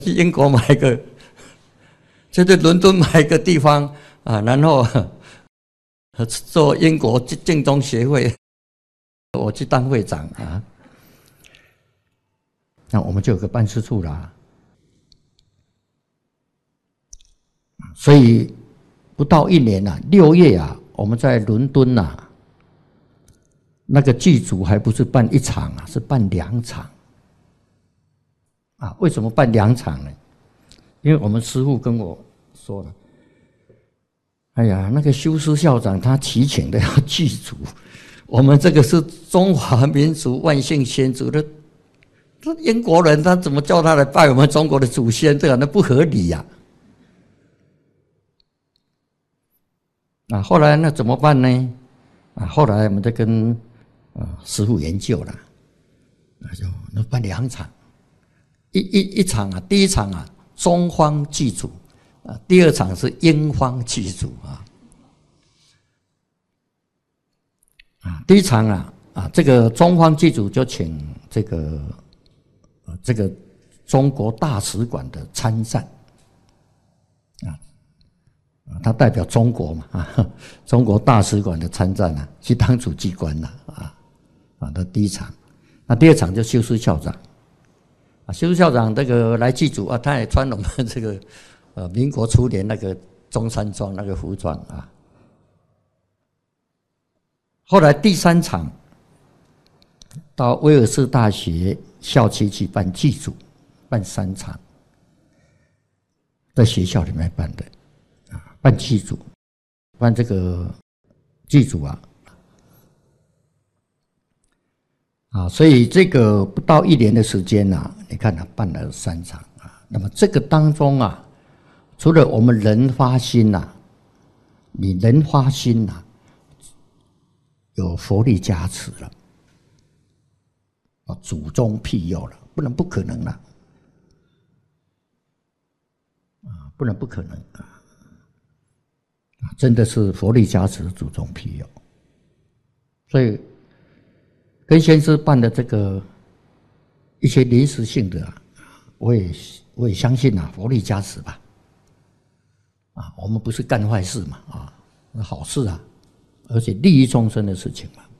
去英国买个，就在伦敦买个地方啊，然后做英国敬宗协会，我去当会长啊。那我们就有个办事处啦。所以不到1年啊，6月啊，我们在伦敦啊，那个剧组还不是办1场啊，是办2场。啊，为什么办2场呢？因为我们师父跟我说了，哎呀，那个修师校长他祈请的要剧组，我们这个是中华民族万姓先祖的，这英国人他怎么叫他来拜我们中国的祖先？这个那不合理呀！啊，后来那怎么办呢？啊，后来我们在跟师父研究了，那办2场。一场啊，第1场啊，中方剧组啊，第2场是英方剧组啊。第1场啊，这个中方剧组就请这个中国大使馆的参赞啊，他代表中国嘛啊，中国大使馆的参赞啊，去当主机关了啊。那第1场，那第2场就修师校长。修师校长这个来剧组啊，他也穿我们这个民国初年那个中山装那个服装啊。后来第3场到威尔士大学校区去办剧组，办3场，在学校里面办的啊，办剧组，办这个剧组啊。所以这个不到1年的时间啊，你看他办了3场啊。那么这个当中啊，除了我们人发心呐，你人发心呐，有佛力加持了，祖宗庇佑了，不可能了，不可能啊！真的是佛力加持，祖宗庇佑，所以。跟先师办的这个一些临时性的啊，我也相信啊，佛力加持吧。啊，我们不是干坏事嘛啊，好事啊，而且利益众生的事情嘛。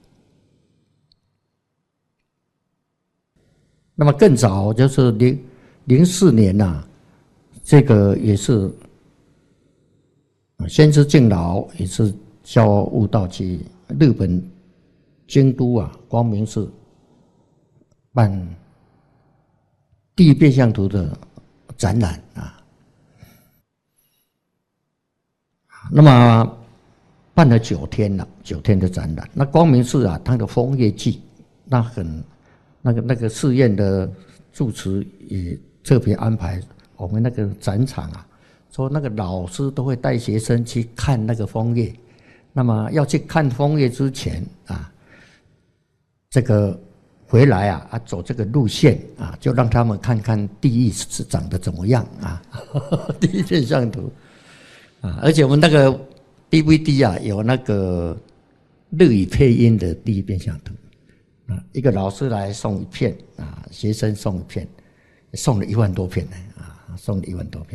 那么更早就是04年呐，这个也是先师敬老也是教悟道去日本。京都啊，光明寺办第一变相图的展览啊，那么办了9天了，9天的展览。那光明寺啊，它的枫叶季，那个寺院的住持也特别安排我们那个展场啊，说那个老师都会带学生去看那个枫叶，那么要去看枫叶之前啊。这个回来啊，走这个路线啊，就让他们看看地狱是长得怎么样啊，第一变相图啊，而且我们那个 DVD 啊，有那个日语配音的第一变相图啊，一个老师来送1片啊，学生送1片，送了1万多片呢啊，送了1万多片。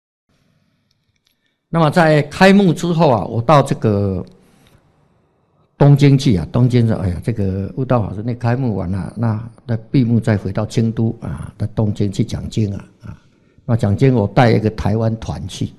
那么在开幕之后啊，我到这个。东京去啊，东京说，哎呀，这个悟道法师那开幕完了，那闭幕再回到京都啊，到东京去讲经啊，那讲经我带一个台湾团去，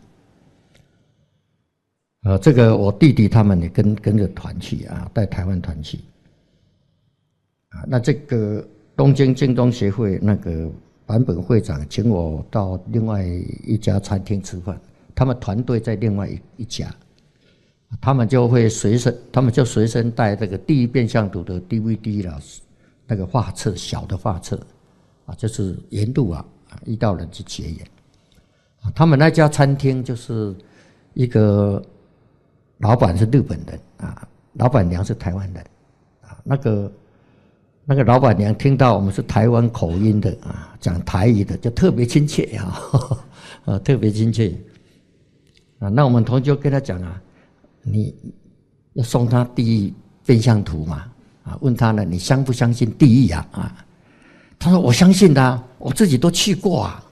这个我弟弟他们也跟着团去啊，带台湾团去，啊，那这个东京净宗协会那个坂本会长请我到另外一家餐厅吃饭，他们团队在另外一家。他们就随身带这个第一变相图的 DVD 啦，那个画册，小的画册，啊，就是沿路啊遇到人去结缘。他们那家餐厅就是一个老板是日本人啊，老板娘是台湾人啊，那个老板娘听到我们是台湾口音的啊，讲台语的就特别亲切啊，特别亲切啊。那我们同学就跟他讲啊。你要送他第一变相图嘛？啊，问他呢，你相不相信地狱啊？啊，他说我相信的，我自己都去过啊。